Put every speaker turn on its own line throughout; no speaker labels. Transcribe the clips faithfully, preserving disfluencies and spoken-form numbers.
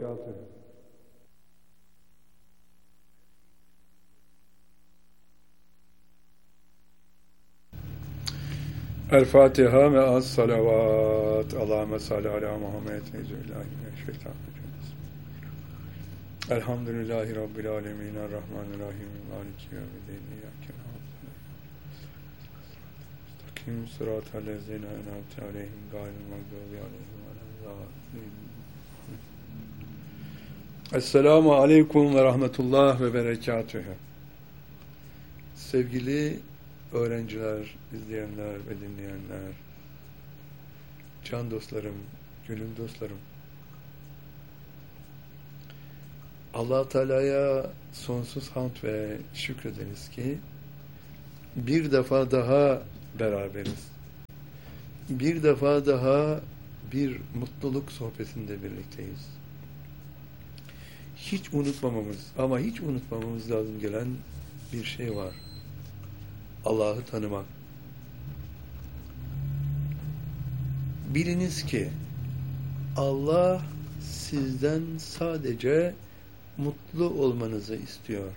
وبركاته. El-Fatiha ve as-salavat. Allahümme salli ala Muhammed ve Şeytanirracim. Elhamdülillahi Rabbil alemin. Errahmanirrahim. Maliki yevmiddin. İyyâke na'budu ve iyyâke nestaîn. Sıratal lezîne en'amte aleyhim gâyril mağdûbi aleyhim velezzâlîn. Esselamu aleyküm ve rahmetullah ve berekatühü. Sevgili öğrenciler, izleyenler ve dinleyenler, can dostlarım, gönül dostlarım, Allah Teala'ya sonsuz hamd ve şükrederiz ki bir defa daha beraberiz. Bir defa daha bir mutluluk sohbetinde birlikteyiz. Hiç unutmamamız ama hiç unutmamamız lazım gelen bir şey var. Allah'ı tanımak. Biliniz ki Allah sizden sadece mutlu olmanızı istiyor.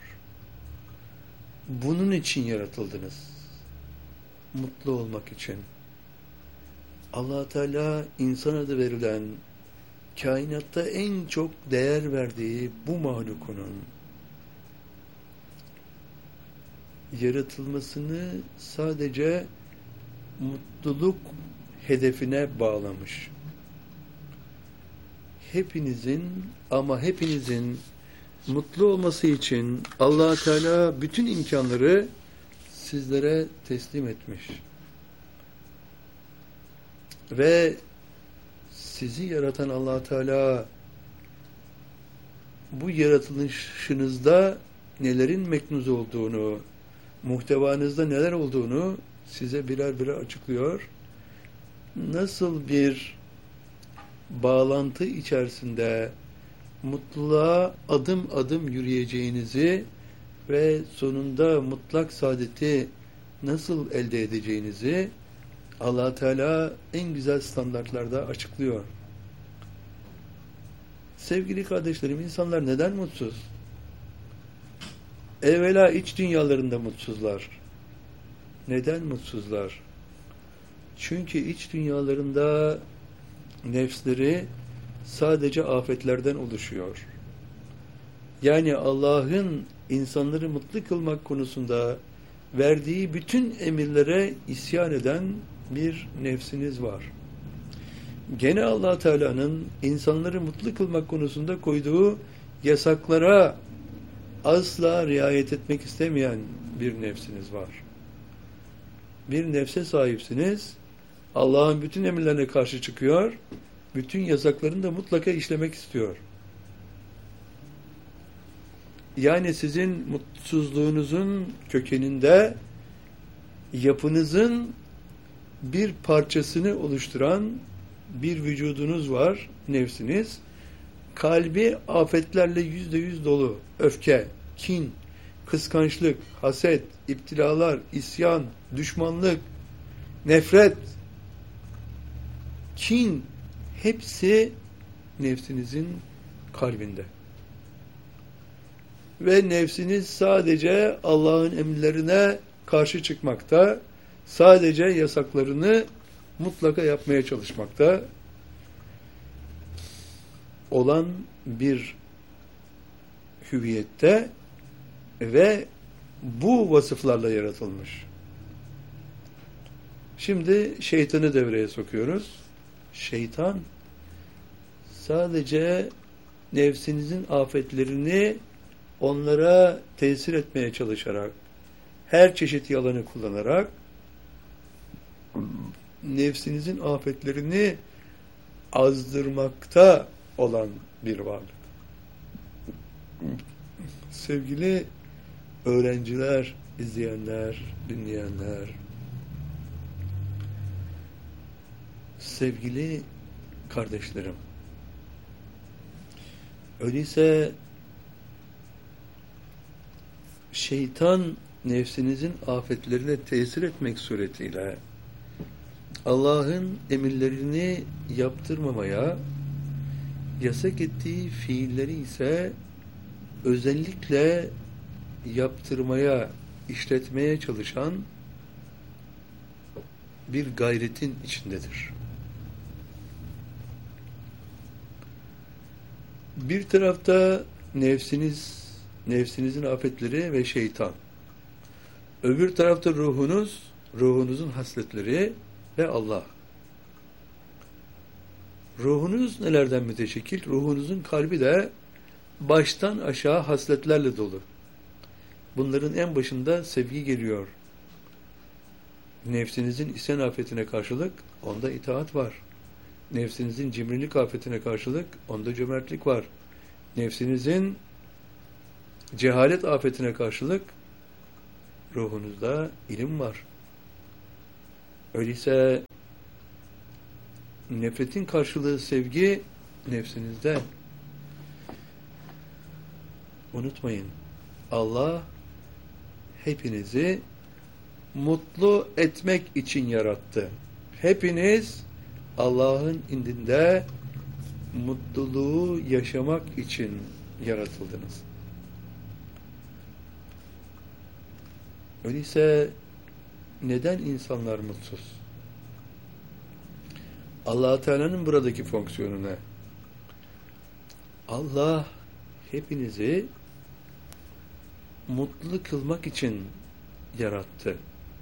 Bunun için yaratıldınız. Mutlu olmak için. Allah Teala insan adı verilen, kainatta en çok değer verdiği bu mahlukunun yaratılmasını sadece mutluluk hedefine bağlamış. Hepinizin ama hepinizin mutlu olması için Allah Teala bütün imkanları sizlere teslim etmiş. Ve sizi yaratan Allah Teala bu yaratılışınızda nelerin meknuz olduğunu, muhtevanızda neler olduğunu size birer birer açıklıyor. Nasıl bir bağlantı içerisinde mutluluğa adım adım yürüyeceğinizi ve sonunda mutlak saadeti nasıl elde edeceğinizi Allah Teala en güzel standartlarda açıklıyor. Sevgili kardeşlerim, insanlar neden mutsuz? Evvela iç dünyalarında mutsuzlar. Neden mutsuzlar? Çünkü iç dünyalarında nefsleri sadece afetlerden oluşuyor. Yani Allah'ın insanları mutlu kılmak konusunda verdiği bütün emirlere isyan eden bir nefsiniz var. Gene Allah Teala'nın insanları mutlu kılmak konusunda koyduğu yasaklara asla riayet etmek istemeyen bir nefsiniz var. Bir nefse sahipsiniz. Allah'ın bütün emirlerine karşı çıkıyor. Bütün yasaklarını da mutlaka işlemek istiyor. Yani sizin mutsuzluğunuzun kökeninde yapınızın bir parçasını oluşturan bir vücudunuz var, nefsiniz. Kalbi afetlerle yüzde yüz dolu. Öfke, kin, kıskançlık, haset, iptilalar, isyan, düşmanlık, nefret, kin, hepsi nefsinizin kalbinde. Ve nefsiniz sadece Allah'ın emirlerine karşı çıkmakta, sadece yasaklarını mutlaka yapmaya çalışmakta olan bir hüviyette ve bu vasıflarla yaratılmış. Şimdi şeytanı devreye sokuyoruz. Şeytan sadece nefsinizin afetlerini onlara tesir etmeye çalışarak, her çeşit yalanı kullanarak nefsinizin afetlerini azdırmakta olan bir varlık. Sevgili öğrenciler, izleyenler, dinleyenler, sevgili kardeşlerim, öyleyse şeytan nefsinizin afetlerine tesir etmek suretiyle Allah'ın emirlerini yaptırmamaya, yasak ettiği fiilleri ise özellikle yaptırmaya, işletmeye çalışan bir gayretin içindedir. Bir tarafta nefsiniz, nefsinizin afetleri ve şeytan. Öbür tarafta ruhunuz, ruhunuzun hasletleri ve Allah. Ruhunuz nelerden müteşekkil? Ruhunuzun kalbi de baştan aşağı hasletlerle dolu. Bunların en başında sevgi geliyor. Nefsinizin isyan afetine karşılık onda itaat var. Nefsinizin cimrilik afetine karşılık onda cömertlik var. Nefsinizin cehalet afetine karşılık ruhunuzda ilim var. Öyleyse nefretin karşılığı sevgi nefsinizde. Unutmayın, Allah hepinizi mutlu etmek için yarattı. Hepiniz Allah'ın indinde mutluluğu yaşamak için yaratıldınız. Öyleyse neden insanlar mutsuz? Allah Teala'nın buradaki fonksiyonu ne? Allah hepinizi mutlu kılmak için yarattı.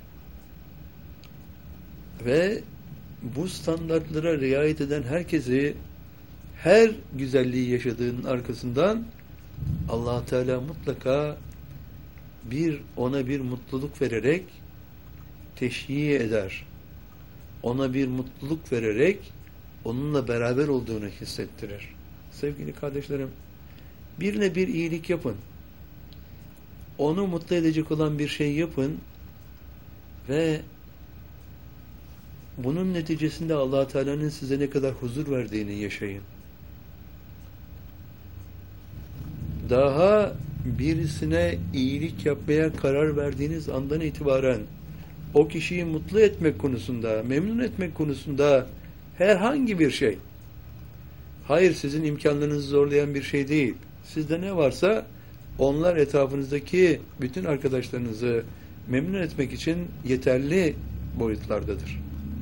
Ve bu standartlara riayet eden herkesi her güzelliği yaşadığının arkasından Allah Teala mutlaka bir ona bir mutluluk vererek teşhir eder. Ona bir mutluluk vererek onunla beraber olduğunu hissettirir. Sevgili kardeşlerim, birine bir iyilik yapın. Onu mutlu edecek olan bir şey yapın ve bunun neticesinde Allah Teala'nın size ne kadar huzur verdiğini yaşayın. Daha birisine iyilik yapmaya karar verdiğiniz andan itibaren o kişiyi mutlu etmek konusunda, memnun etmek konusunda herhangi bir şey, hayır sizin imkanlarınızı zorlayan bir şey değil. Sizde ne varsa onlar etrafınızdaki bütün arkadaşlarınızı memnun etmek için yeterli boyutlardadır.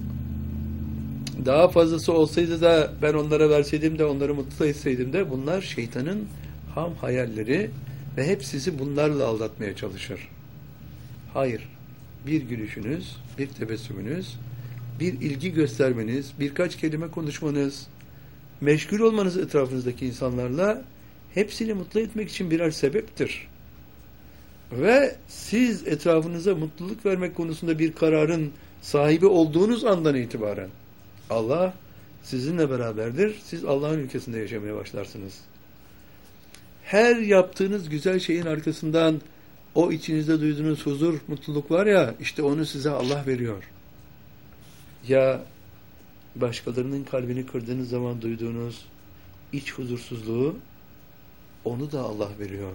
Daha fazlası olsaydı da ben onlara verseydim de onları mutlu etseydim de bunlar şeytanın ham hayalleri ve hep sizi bunlarla aldatmaya çalışır. Hayır. Bir gülüşünüz, bir tebessümünüz, bir ilgi göstermeniz, birkaç kelime konuşmanız, meşgul olmanız etrafınızdaki insanlarla hepsini mutlu etmek için birer sebeptir. Ve siz etrafınıza mutluluk vermek konusunda bir kararın sahibi olduğunuz andan itibaren Allah sizinle beraberdir. Siz Allah'ın ülkesinde yaşamaya başlarsınız. Her yaptığınız güzel şeyin arkasından o içinizde duyduğunuz huzur, mutluluk var ya, işte onu size Allah veriyor. Ya başkalarının kalbini kırdığınız zaman duyduğunuz iç huzursuzluğu, onu da Allah veriyor.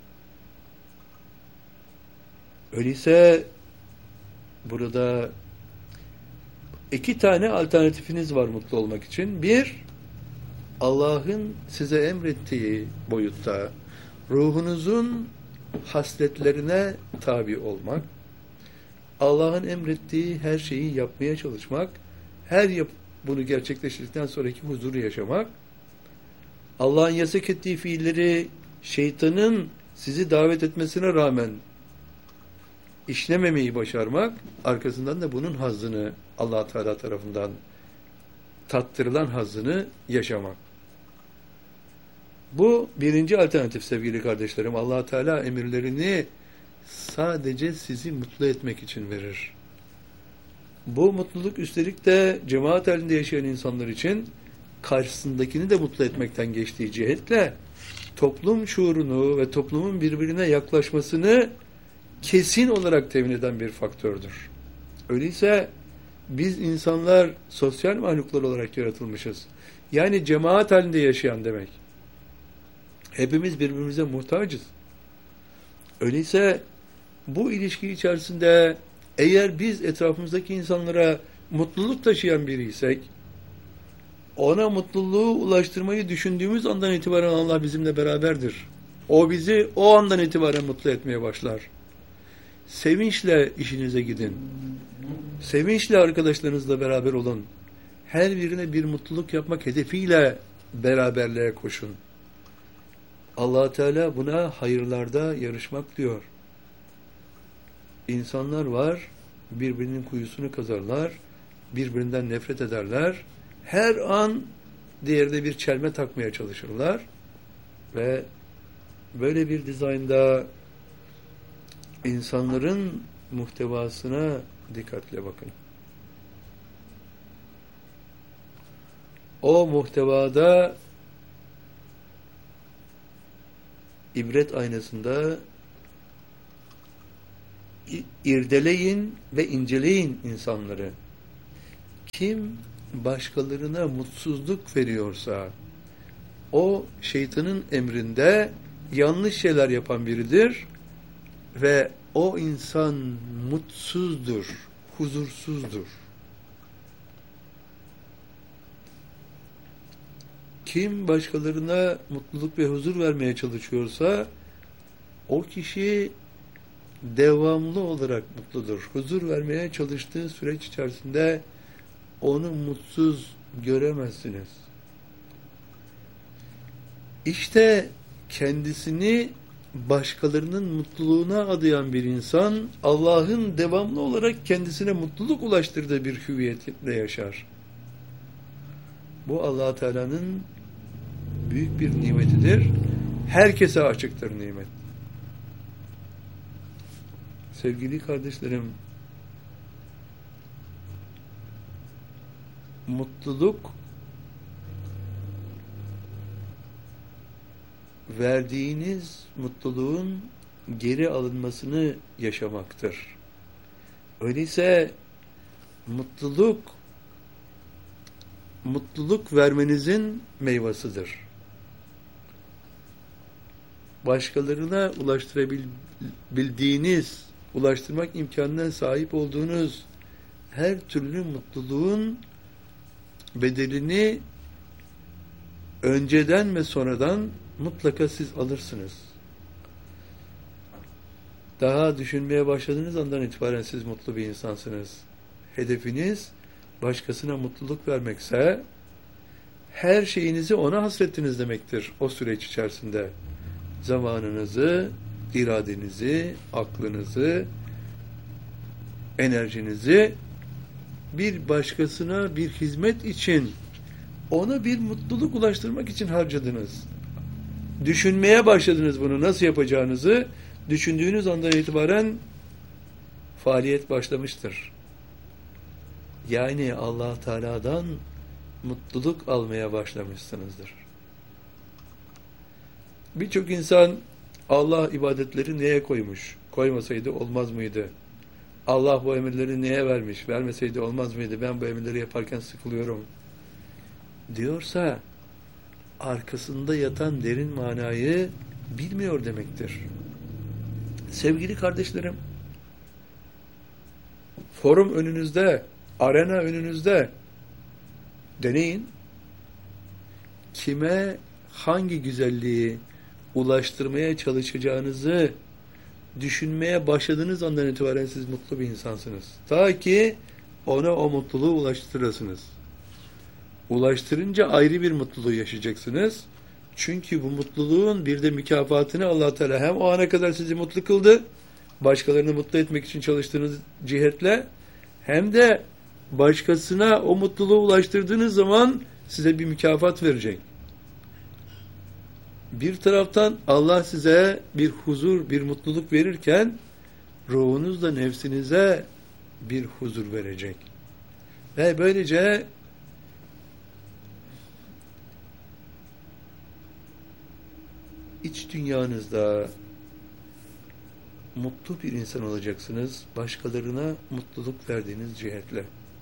Öyleyse burada iki tane alternatifiniz var mutlu olmak için. Bir, Allah'ın size emrettiği boyutta ruhunuzun hasletlerine tabi olmak, Allah'ın emrettiği her şeyi yapmaya çalışmak, her yap bunu gerçekleştirdikten sonraki huzuru yaşamak, Allah'ın yasak ettiği fiilleri şeytanın sizi davet etmesine rağmen işlememeyi başarmak, arkasından da bunun hazzını Allah Teala tarafından tattırılan hazzını yaşamak. Bu birinci alternatif sevgili kardeşlerim. Allah Teala emirlerini sadece sizi mutlu etmek için verir. Bu mutluluk üstelik de cemaat halinde yaşayan insanlar için karşısındakini de mutlu etmekten geçtiği cihetle toplum şuurunu ve toplumun birbirine yaklaşmasını kesin olarak temin eden bir faktördür. Öyleyse biz insanlar sosyal mahluklar olarak yaratılmışız. Yani cemaat halinde yaşayan demek. Hepimiz birbirimize muhtacız. Öyleyse bu ilişki içerisinde eğer biz etrafımızdaki insanlara mutluluk taşıyan biriysek, Ona mutluluğu ulaştırmayı düşündüğümüz andan itibaren Allah bizimle beraberdir. O bizi o andan itibaren mutlu etmeye başlar. Sevinçle işinize gidin. Sevinçle arkadaşlarınızla beraber olun. Her birine bir mutluluk yapmak hedefiyle beraberliğe koşun. Allah Teala buna hayırlarda yarışmak diyor. İnsanlar var, birbirinin kuyusunu kazarlar, birbirinden nefret ederler. Her an diğerine bir çelme takmaya çalışırlar ve böyle bir dizaynda insanların muhtevasına dikkatle bakın. O muhtevada ibret aynasında irdeleyin ve inceleyin insanları. Kim başkalarına mutsuzluk veriyorsa o şeytanın emrinde yanlış şeyler yapan biridir ve o insan mutsuzdur, huzursuzdur. Kim başkalarına mutluluk ve huzur vermeye çalışıyorsa o kişi devamlı olarak mutludur. Huzur vermeye çalıştığı süreç içerisinde onu mutsuz göremezsiniz. İşte kendisini başkalarının mutluluğuna adayan bir insan Allah'ın devamlı olarak kendisine mutluluk ulaştırdığı bir hüviyetle yaşar. Bu Allah Teala'nın büyük bir nimetidir. Herkese açıktır nimet. Sevgili kardeşlerim, mutluluk verdiğiniz mutluluğun geri alınmasını yaşamaktır. Öyleyse mutluluk mutluluk vermenizin meyvasıdır. Başkalarına ulaştırabildiğiniz, ulaştırmak imkanına sahip olduğunuz her türlü mutluluğun bedelini önceden ve sonradan mutlaka siz alırsınız. Daha düşünmeye başladığınız andan itibaren siz mutlu bir insansınız. Hedefiniz başkasına mutluluk vermekse her şeyinizi ona hasrettiniz demektir o süreç içerisinde. Zamanınızı, iradenizi, aklınızı, enerjinizi bir başkasına bir hizmet için, ona bir mutluluk ulaştırmak için harcadınız. Düşünmeye başladınız bunu nasıl yapacağınızı. Düşündüğünüz andan itibaren faaliyet başlamıştır. Yani Allah Teala'dan mutluluk almaya başlamışsınızdır. Birçok insan Allah ibadetleri neye koymuş? Koymasaydı olmaz mıydı? Allah bu emirleri neye vermiş? Vermeseydi olmaz mıydı? Ben bu emirleri yaparken sıkılıyorum diyorsa arkasında yatan derin manayı bilmiyor demektir. Sevgili kardeşlerim, forum önünüzde, arena önünüzde, deneyin. Kime hangi güzelliği ulaştırmaya çalışacağınızı düşünmeye başladığınız andan itibaren siz mutlu bir insansınız. Ta ki ona o mutluluğu ulaştırasınız. Ulaştırınca ayrı bir mutluluğu yaşayacaksınız. Çünkü bu mutluluğun bir de mükafatını Allah Teala hem o ana kadar sizi mutlu kıldı, başkalarını mutlu etmek için çalıştığınız cihetle, hem de başkasına o mutluluğu ulaştırdığınız zaman size bir mükafat verecek. Bir taraftan Allah size bir huzur, bir mutluluk verirken ruhunuzla nefsinize bir huzur verecek. Ve böylece iç dünyanızda mutlu bir insan olacaksınız, başkalarına mutluluk verdiğiniz cihetle.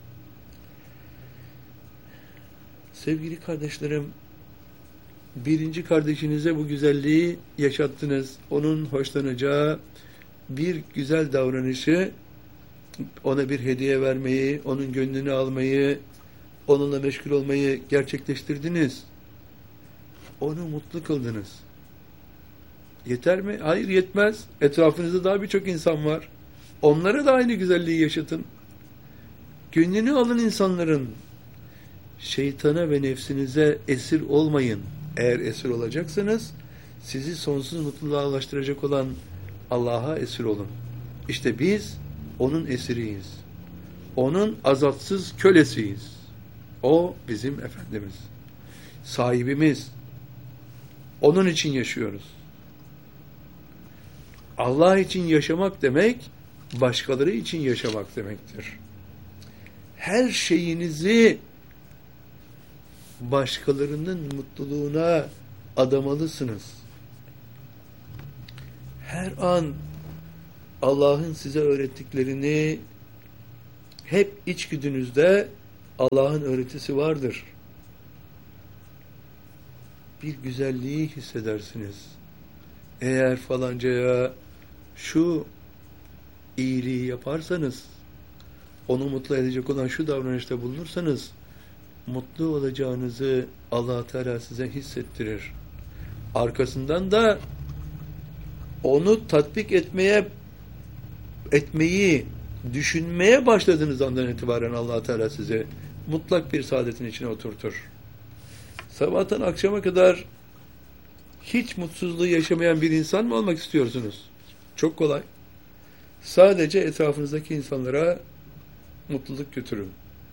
Sevgili kardeşlerim, birinci kardeşinize bu güzelliği yaşattınız. Onun hoşlanacağı bir güzel davranışı, ona bir hediye vermeyi, onun gönlünü almayı, onunla meşgul olmayı gerçekleştirdiniz. Onu mutlu kıldınız. Yeter mi? Hayır, yetmez. Etrafınızda daha birçok insan var. Onlara da aynı güzelliği yaşatın. Gönlünü alın insanların. Şeytana ve nefsinize esir olmayın. Eğer esir olacaksanız, sizi sonsuz mutluluğa ulaştıracak olan Allah'a esir olun. İşte biz onun esiriyiz. Onun azatsız kölesiyiz. O bizim Efendimiz. Sahibimiz. Onun için yaşıyoruz. Allah için yaşamak demek, başkaları için yaşamak demektir. Her şeyinizi başkalarının mutluluğuna adamalısınız. Her an Allah'ın size öğrettiklerini hep içgüdünüzde Allah'ın öğretisi vardır. Bir güzelliği hissedersiniz. Eğer falancaya şu iyiliği yaparsanız, onu mutlu edecek olan şu davranışta bulunursanız, mutlu olacağınızı Allah Teala size hissettirir. Arkasından da onu tatbik etmeye etmeyi düşünmeye başladığınız andan itibaren Allah Teala size mutlak bir saadetin içine oturtur. Sabahtan akşama kadar hiç mutsuzluğu yaşamayan bir insan mı olmak istiyorsunuz? Çok kolay. Sadece etrafınızdaki insanlara mutluluk götürün.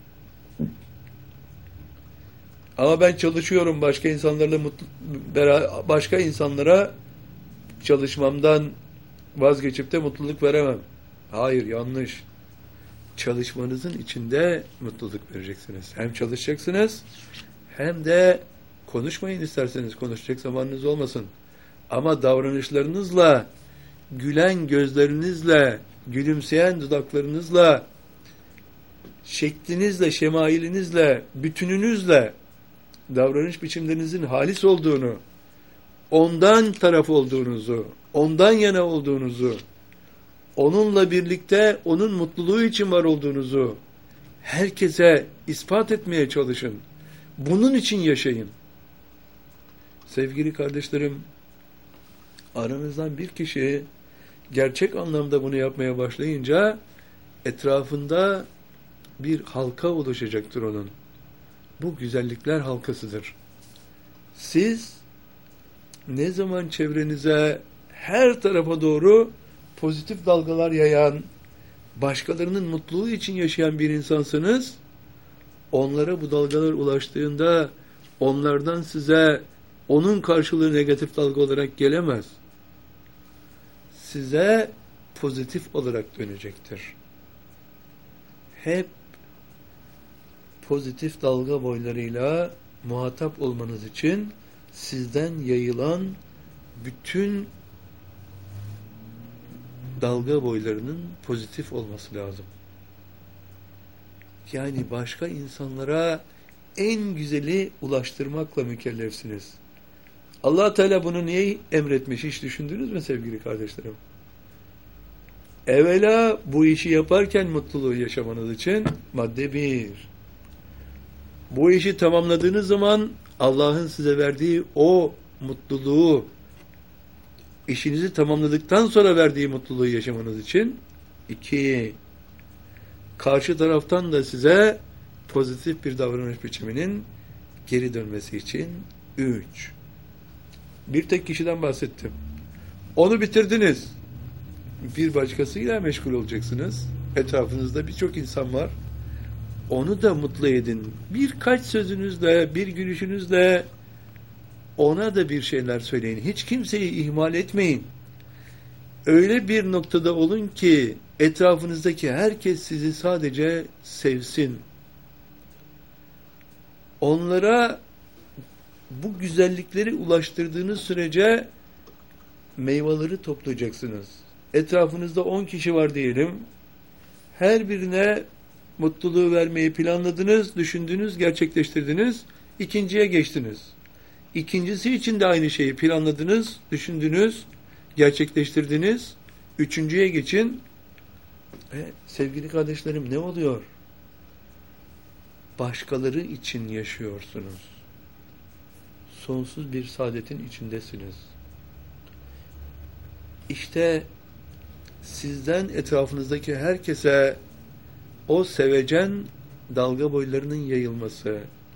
Ama ben çalışıyorum, başka insanlarla mutlu, başka insanlara çalışmamdan vazgeçip de mutluluk veremem. Hayır, yanlış. Çalışmanızın içinde mutluluk vereceksiniz. Hem çalışacaksınız, hem de konuşmayın isterseniz, konuşacak zamanınız olmasın. Ama davranışlarınızla, gülen gözlerinizle, gülümseyen dudaklarınızla, şeklinizle, şemailinizle, bütününüzle davranış biçimlerinizin halis olduğunu, ondan taraf olduğunuzu, ondan yana olduğunuzu, onunla birlikte onun mutluluğu için var olduğunuzu herkese ispat etmeye çalışın. Bunun için yaşayın. Sevgili kardeşlerim, aranızdan bir kişi gerçek anlamda bunu yapmaya başlayınca etrafında bir halka oluşacaktır onun. Bu güzellikler halkasıdır. Siz ne zaman çevrenize her tarafa doğru pozitif dalgalar yayan, başkalarının mutluluğu için yaşayan bir insansınız, onlara bu dalgalar ulaştığında onlardan size onun karşılığı negatif dalga olarak gelemez. Size pozitif olarak dönecektir. Hep pozitif dalga boylarıyla muhatap olmanız için sizden yayılan bütün dalga boylarının pozitif olması lazım. Yani başka insanlara en güzeli ulaştırmakla mükellefsiniz. Allah Teala bunu niye emretmiş, hiç düşündünüz mü sevgili kardeşlerim? Evvela bu işi yaparken mutluluğu yaşamanız için madde bir. Bu işi tamamladığınız zaman Allah'ın size verdiği o mutluluğu, işinizi tamamladıktan sonra verdiği mutluluğu yaşamanız için iki. Karşı taraftan da size pozitif bir davranış biçiminin geri dönmesi için üç. Bir tek kişiden bahsettim. Onu bitirdiniz. Bir başkasıyla meşgul olacaksınız. Etrafınızda birçok insan var. Onu da mutlu edin. Birkaç sözünüzle, bir gülüşünüzle ona da bir şeyler söyleyin. Hiç kimseyi ihmal etmeyin. Öyle bir noktada olun ki etrafınızdaki herkes sizi sadece sevsin. Onlara bu güzellikleri ulaştırdığınız sürece meyveleri toplayacaksınız. Etrafınızda on kişi var diyelim. Her birine mutluluğu vermeyi planladınız, düşündünüz, gerçekleştirdiniz. İkinciye geçtiniz. İkincisi için de aynı şeyi planladınız, düşündünüz, gerçekleştirdiniz. Üçüncüye geçin. E, sevgili kardeşlerim, ne oluyor? başkaları için yaşıyorsunuz. Sonsuz bir saadetin içindesiniz. İşte sizden etrafınızdaki herkese o sevecen dalga boylarının yayılması,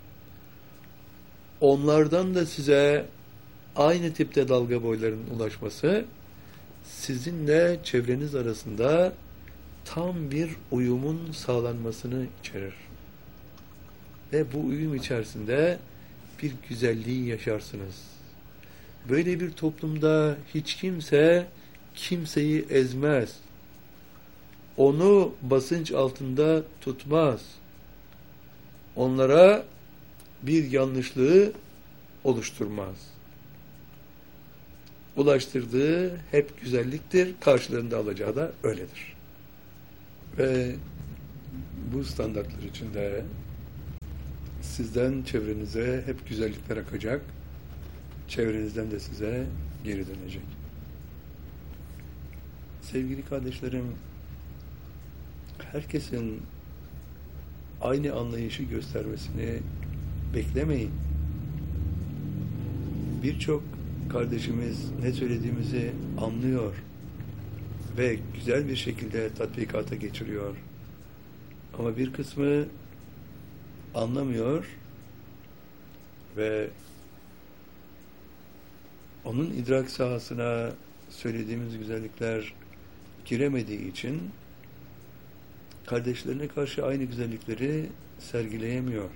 onlardan da size aynı tipte dalga boylarının ulaşması, sizinle çevreniz arasında tam bir uyumun sağlanmasını içerir. Ve bu uyum içerisinde bir güzelliği yaşarsınız. Böyle bir toplumda hiç kimse kimseyi ezmez. Onu basınç altında tutmaz. Onlara bir yanlışlığı oluşturmaz. Ulaştırdığı hep güzelliktir, karşılığında alacağı da öyledir. Ve bu standartlar içinde sizden çevrenize hep güzellikler akacak, çevrenizden de size geri dönecek. Sevgili kardeşlerim, herkesin aynı anlayışı göstermesini beklemeyin. Birçok kardeşimiz ne söylediğimizi anlıyor ve güzel bir şekilde tatbikata geçiriyor. Ama bir kısmı anlamıyor ve onun idrak sahasına söylediğimiz güzellikler giremediği için kardeşlerine karşı aynı güzellikleri sergileyemiyor.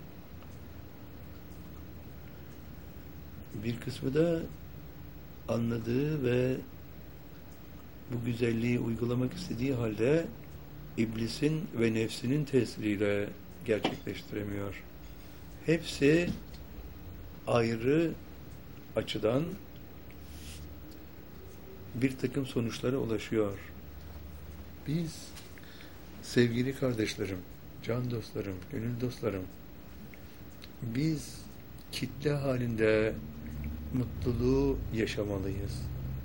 Bir kısmı da anladığı ve bu güzelliği uygulamak istediği halde iblisin ve nefsinin tesiriyle gerçekleştiremiyor. Hepsi ayrı açıdan bir takım sonuçlara ulaşıyor. Biz sevgili kardeşlerim, can dostlarım, gönül dostlarım, biz kitle halinde mutluluğu yaşamalıyız.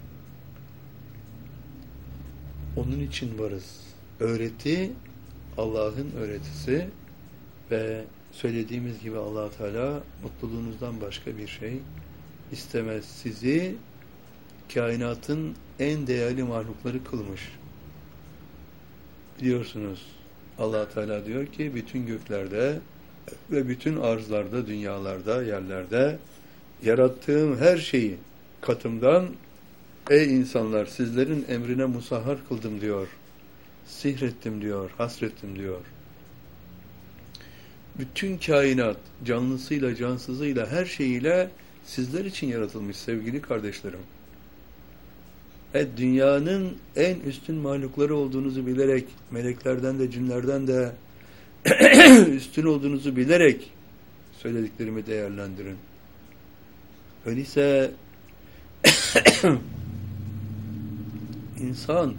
Onun için varız. Öğreti Allah'ın öğretisi ve söylediğimiz gibi Allah Teala mutluluğunuzdan başka bir şey istemez. Sizi kainatın en değerli mahlukları kılmış. Biliyorsunuz Allah Teala diyor ki bütün göklerde ve bütün arzlarda, dünyalarda, yerlerde yarattığım her şeyi katımdan ey insanlar sizlerin emrine musahhar kıldım diyor. Sihrettim diyor, hasrettim diyor. Bütün kainat canlısıyla, cansızıyla, her şeyiyle sizler için yaratılmış sevgili kardeşlerim. Evet, dünyanın en üstün mahlukları olduğunuzu bilerek, meleklerden de cinlerden de üstün olduğunuzu bilerek söylediklerimi değerlendirin. Öyleyse insan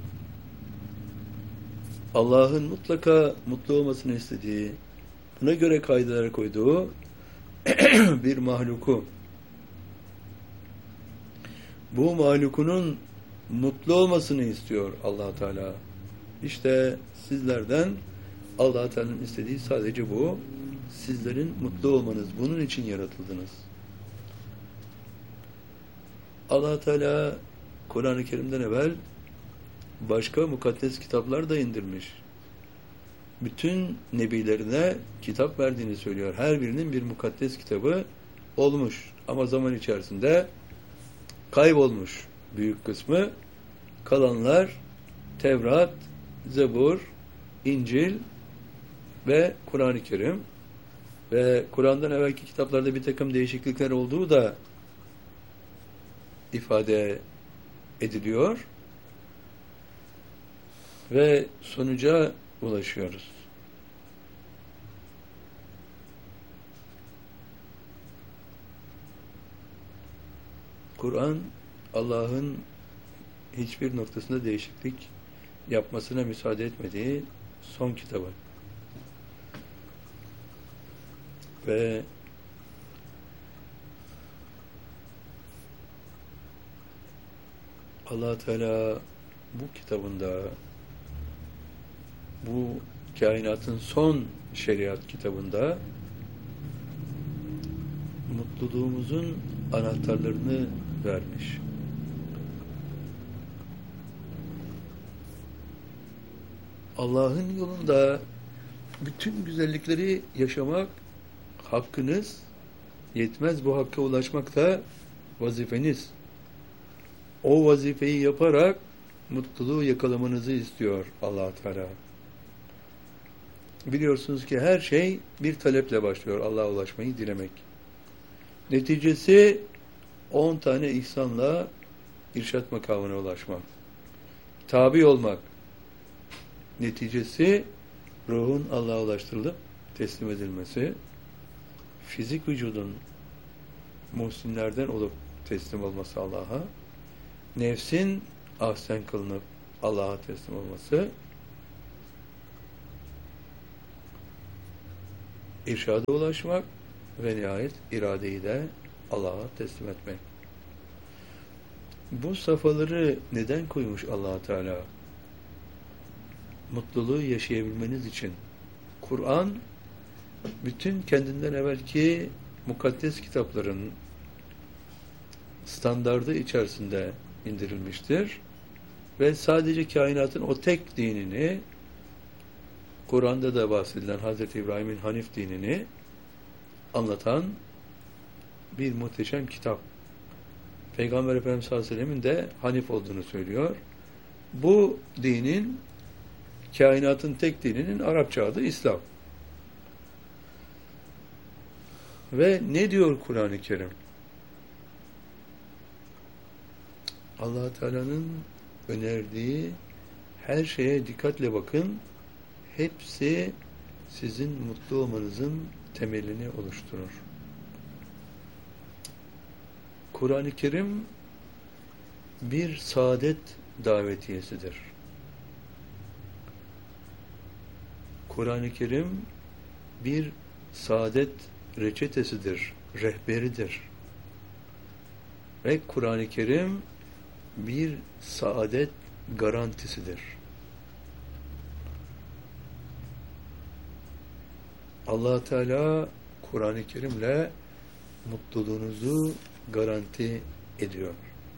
Allah'ın mutlaka mutlu olmasını istediği, buna göre kaideler koyduğu bir mahluku, bu mahlukunun mutlu olmasını istiyor Allah Teala. İşte sizlerden Allah Teala'nın istediği sadece bu. Sizlerin mutlu olmanız. Bunun için yaratıldınız. Allah Teala Kur'an-ı Kerim'den evvel başka mukaddes kitaplar da indirmiş. Bütün nebilerine kitap verdiğini söylüyor. Her birinin bir mukaddes kitabı olmuş. Ama zaman içerisinde kaybolmuş büyük kısmı. Kalanlar Tevrat, Zebur, İncil ve Kur'an-ı Kerim. Ve Kur'an'dan evvelki kitaplarda bir takım değişiklikler olduğu da ifade ediliyor. Ve sonuca ulaşıyoruz. Kur'an, Allah'ın hiçbir noktasında değişiklik yapmasına müsaade etmediği son kitabı. Ve Allah Teala bu kitabında bu kainatın son şeriat kitabında mutluluğumuzun anahtarlarını vermiş. Allah'ın yolunda bütün güzellikleri yaşamak hakkınız, yetmez bu hakka ulaşmak da vazifeniz. O vazifeyi yaparak mutluluğu yakalamanızı istiyor Allah Teala. Biliyorsunuz ki her şey bir taleple başlıyor, Allah'a ulaşmayı dilemek. Neticesi on tane ihsanla irşat makamına ulaşmak. Tabi olmak. Neticesi ruhun Allah'a ulaştırılıp teslim edilmesi. Fizik vücudun muhsinlerden olup teslim olması Allah'a. Nefsin ahsen kılınıp Allah'a teslim olması. İrşada ulaşmak ve nihayet iradeyi de Allah'a teslim etmek. Bu safhaları neden koymuş Allah Teala? Mutluluğu yaşayabilmeniz için. Kur'an bütün kendinden evvelki mukaddes kitapların standardı içerisinde indirilmiştir ve sadece kainatın o tek dinini, Kur'an'da da bahsedilen Hazreti İbrahim'in Hanif dinini anlatan bir muhteşem kitap. Peygamber Efendimiz sallallahu aleyhi ve sellem'in de Hanif olduğunu söylüyor. Bu dinin, kainatın tek dininin Arapça adı İslam. Ve ne diyor Kur'an-ı Kerim? Allah Teala'nın önerdiği her şeye dikkatle bakın. Hepsi sizin mutlu olmanızın temelini oluşturur. Kur'an-ı Kerim bir saadet davetiyesidir. Kur'an-ı Kerim bir saadet reçetesidir, rehberidir. Ve Kur'an-ı Kerim bir saadet garantisidir. Allah Teala Kur'an-ı Kerim'le mutluluğunuzu garanti ediyor.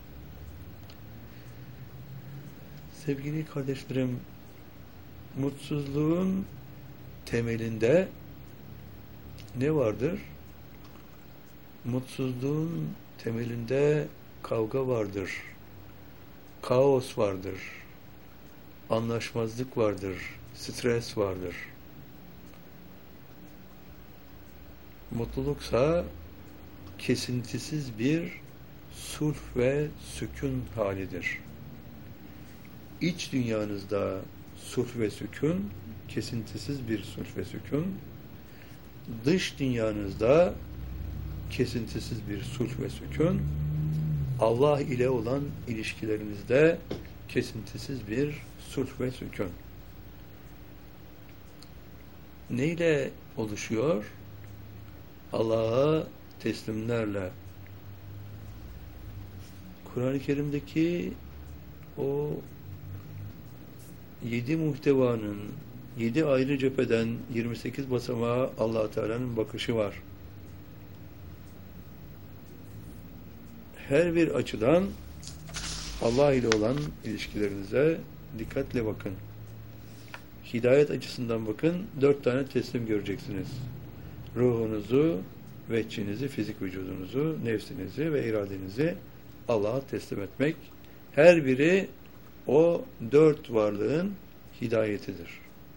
Sevgili kardeşlerim, mutsuzluğun temelinde ne vardır? Mutsuzluğun temelinde kavga vardır, kaos vardır, anlaşmazlık vardır, stres vardır. Mutluluksa kesintisiz bir sulh ve sükun halidir. İç dünyanızda sulh ve sükun, kesintisiz bir sulh ve sükun, dış dünyanızda kesintisiz bir sulh ve sükun, Allah ile olan ilişkilerinizde kesintisiz bir sulh ve sükun. Neyle oluşuyor? Allah'a teslimlerle. Kur'an-ı Kerim'deki o yedi muhtevanın yedi ayrı cepheden yirmi sekiz basamağa Allah Teala'nın bakışı var. Her bir açıdan Allah ile olan ilişkilerinize dikkatle bakın. Hidayet açısından bakın, dört tane teslim göreceksiniz. Ruhunuzu, veçhinizi, fizik vücudunuzu, nefsinizi ve iradenizi Allah'a teslim etmek. Her biri o dört varlığın hidayetidir.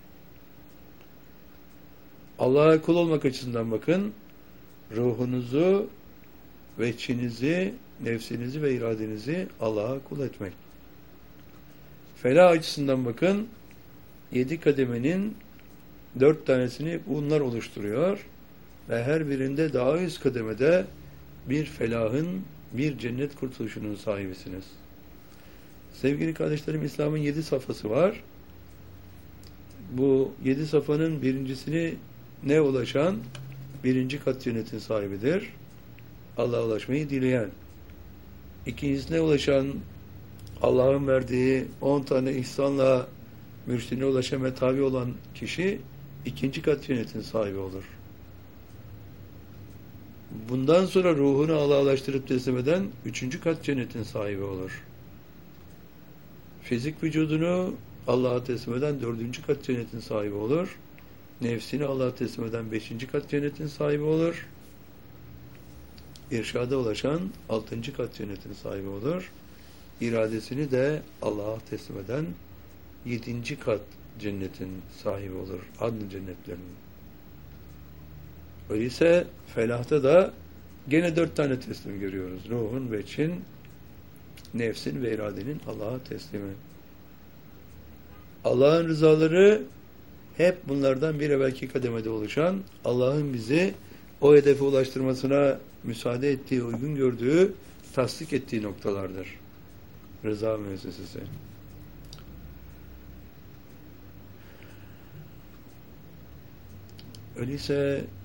Allah'a kul olmak açısından bakın, ruhunuzu, veçhinizi, nefsinizi ve iradenizi Allah'a kul etmek. Felah açısından bakın, yedi kademenin dört tanesini bunlar oluşturuyor ve her birinde daha üst kademede bir felahın, bir cennet kurtuluşunun sahibisiniz. Sevgili kardeşlerim, İslam'ın yedi safhası var. Bu yedi safhanın birincisini ne ulaşan? Birinci kat cennetin sahibidir. Allah'a ulaşmayı dileyen. İkincisine ulaşan, Allah'ın verdiği on tane ihsanla mürşidine ulaşan ve tabi olan kişi ikinci kat cennetin sahibi olur. Bundan sonra ruhunu Allah'laştırıp teslim eden üçüncü kat cennetin sahibi olur. Fizik vücudunu Allah'a teslim eden dördüncü kat cennetin sahibi olur. Nefsini Allah'a teslim eden beşinci kat cennetin sahibi olur. İrşada ulaşan altıncı kat cennetin sahibi olur. İradesini de Allah'a teslim eden yedinci kat cennetin sahibi olur. Adn cennetlerinin. Öyleyse felahta da gene dört tane teslim görüyoruz. Ruhun ve için, nefsin ve iradenin Allah'a teslimi. Allah'ın rızaları hep bunlardan bir evvelki kademede oluşan, Allah'ın bizi o hedefe ulaştırmasına müsaade ettiği, uygun gördüğü, tasdik ettiği noktalardır. Rıza müessesesi. Öyleyse